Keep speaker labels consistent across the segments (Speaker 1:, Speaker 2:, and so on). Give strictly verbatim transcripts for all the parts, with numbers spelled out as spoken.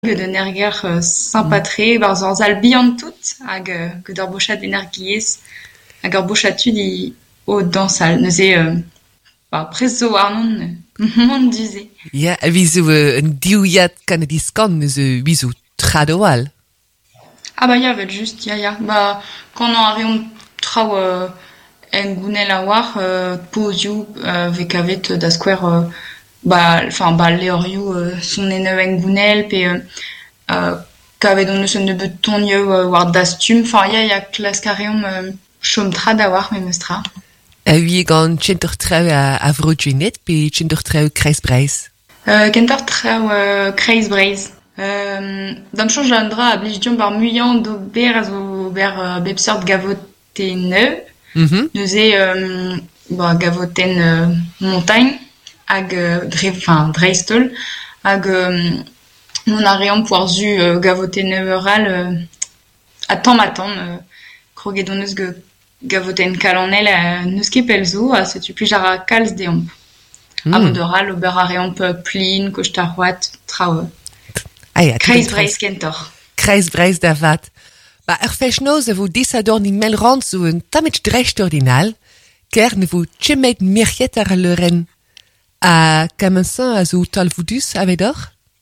Speaker 1: de nerger euh, sympatre, mm. Barz ar bihan tout, hag euh, gant ur bochat energiez, hag ur bochatud i o dansal. Neuze, euh, bah, prez zo arnon, mont duze.
Speaker 2: Ya, a vizo uh, un diouiat kanadiskan neuze vizo tradoal.
Speaker 1: Ah bah ya, vel just, ya, ya. Bah, quand on a reon trao euh, en gounel a war, euh, pozioù euh, vekavet da skwer... Euh, bah enfin bah leorioù euh, son ene en gounel pe euh, euh, kavet on eus un nebeut tonioù euh, war dastum enfin ya ya klaskareom euh, chom tra da war me meustra.
Speaker 2: A oui gant tchentor trao a, a vrodjunet pe tchentor trao kreis breiz.
Speaker 1: Euh, kentor trao euh, kreis breiz. Euh, dam chanj an dra a blij diom bar muian d'ober a zo ber euh, bep sort gavoteneu.
Speaker 2: Mm-hmm.
Speaker 1: Neuze euh, bah, gavoten euh, montagne. Hag euh, dre, enfin, dreistol, hag euh, mon a reont poar zu euh, gavoten neural euh, a tamm a tamm, euh, kroget on eus ge gavoten kalanel a neus ket pel zo, a setu plij a kalz deomp. Mm. A moderal, ober a reont plin, kost ar c'hoat, trao.
Speaker 2: Ah ya,
Speaker 1: Kreiz breiz kentor.
Speaker 2: Kreiz breiz da vat. Ba, ur fech noz a vo disador ni melrand zo un tamet drecht ordinal, ker ne vo tchemet mirchet ar leuren. A kamensan a zo tal voudus avedor?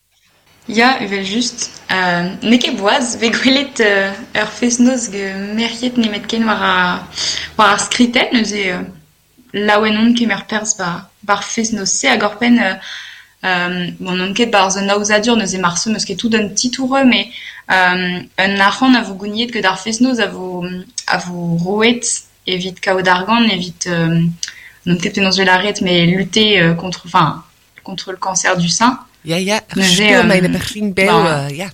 Speaker 1: Ya, evel just. Euh, Neke boaz, ve gwelet euh, ur fesnoz ge merchet nemet ken war a, war a skritel, neuze euh, laouen on kemer perz ba, bar fesnoz se hag ur pen euh, euh, bon on ket bar zon aouzadur neuze marse meus ket tout un titoureux, mais euh, un arran a vo gouniet que d'ar fesnoz a vo, a vo roet evit kao d'argan, evit... Euh, donc peut-être dans la règle mais lutter euh, contre enfin contre le cancer du sein.
Speaker 2: Ya ya,
Speaker 1: j'ai
Speaker 2: euh, meine berchin bel uh, ya.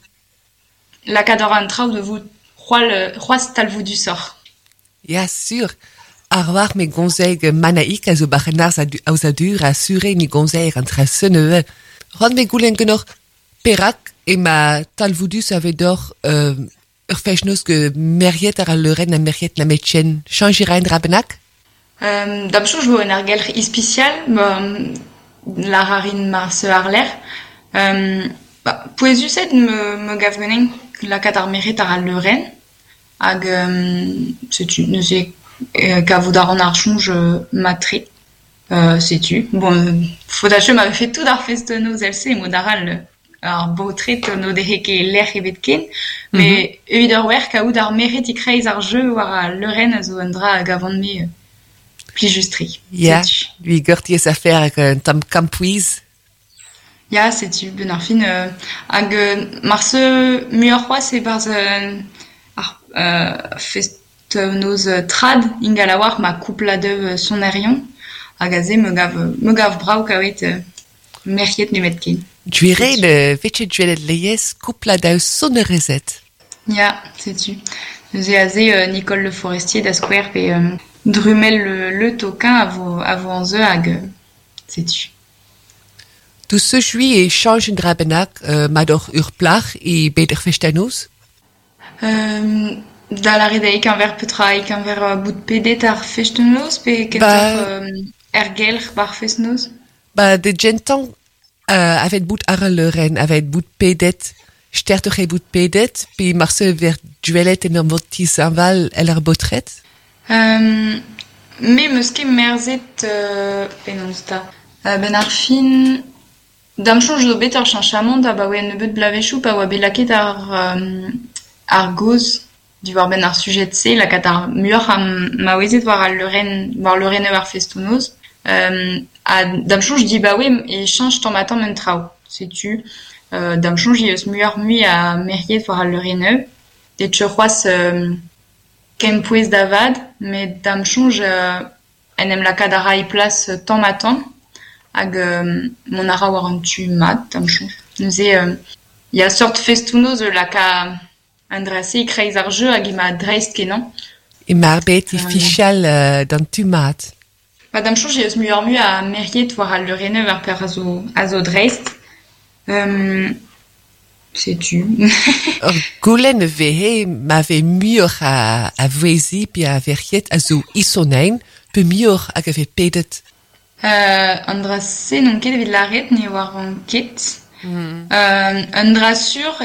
Speaker 1: La cadora un trau de vous roi le roi stal vous du sort.
Speaker 2: Ya sûr. Ar war me gonzeg manaik a zo barrenars a ausadur a sure ni gonzeg an tra seneve. Ron me goulen genor perak e ma tal voudus avedor euh, ur fechnos ge meriet ar a leuren a meriet na metchen changira en rabenak?
Speaker 1: Euh, D'ab chou je veux un ergel ispicial, euh, la rarine marse arler. Euh, bah, poesu set me, me gavgening la kadar meret ar leuren, hag, euh, setu, neuze, euh, gavoudar an ar chonj matri, euh, setu. Bon, euh, fodache m'avait fait tout d'ar festonoz else, e modaral, ar bautret no de heke l'air ebet ken, mm-hmm. Mais evit ur wer kaout ar meret i kreiz ar jeu war a leuren a zo an dra a gavant me, euh, pli justri.
Speaker 2: Ya, lui gorties a faire avec un tam campouiz.
Speaker 1: Ya, setu, ben ar fin, euh, hag euh, marse muur c'hoaz e barz euh, ar euh, festonoz trad, ingal a war ma koupla de son erion, hag a ze me gav, me gav brau kavet euh, merchet nemet ken.
Speaker 2: Djuire le vetchet djuelet leies koupla daou sonerezet.
Speaker 1: Ya, setu. Neuze a ze euh, Nicole Le Forestier da skwer pe... Euh, Drumel le, le toquin à vos à vos enze hag sais-tu.
Speaker 2: Tout ce jui et change in drabenak euh, mador ur plach et beder festanoz.
Speaker 1: Euh, da la redaik un ver petra ik un ver uh, bout pedet ar festanoz pe kentor
Speaker 2: ba...
Speaker 1: euh, ergelr bar festanoz.
Speaker 2: Ba de gentan euh, avet bout ar leuren avet bout pedet stertoch e bout pedet pe marse ver duelet en am votis anval el ar botret.
Speaker 1: Euh, mais meus ket merzet euh, penonsta. Euh, ben ar fin... Dam chonj zo bet ar chanchamont da ba oe ne beut blavechou pa oa belaket ar, euh, ar goz du war ben ar sujet se, la kat ar muur am ma oezet war al leuren, war leuren ar festonoz. Euh, a dam chonj di ba oe e chanj tamm a tamm un trao, setu. Euh, dam chonj eus muur mui a meriet war al leuren de tche c'hoaz... Euh, ken pouez davad, mais dam chonj euh, en em la kadara e plas euh, tamm a tamm, hag euh, mon ara war an tu mat, dam chonj. Neuze, euh, ya sort festounoz la ka andrase e kreiz ar jeu hag e ma dreist kenan.
Speaker 2: E ma arbet e fichal euh, d'an tu mat.
Speaker 1: Ba dam chonj eus muur mu a meriet war al leurene war per a zo, a zo dreist. Euh, sais-tu.
Speaker 2: Goulen vehe m'ave mur a, a vwezi pi a verchet a zo isonein, pe mur hag ave pedet.
Speaker 1: Euh, Andra se non ket evit laret ne war an ket.
Speaker 2: Mm.
Speaker 1: Euh, un drap sur